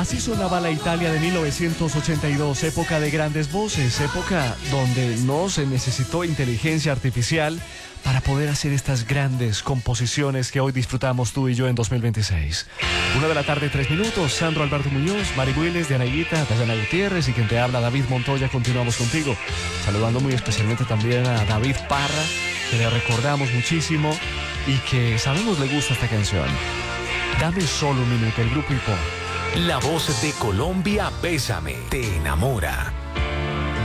Así sonaba la Italia de 1982, época de grandes voces, época donde no se necesitó inteligencia artificial para poder hacer estas grandes composiciones que hoy disfrutamos tú y yo en 2026. 1:03 p.m, Sandro Alberto Muñoz, Mari Builes, Diana Higuita, Dayana Gutiérrez y quien te habla, David Montoya. Continuamos contigo, saludando muy especialmente también a David Parra, que le recordamos muchísimo y que sabemos le gusta esta canción. Dame solo un minuto, el grupo Hipó. La voz de Colombia, Bésame, te enamora.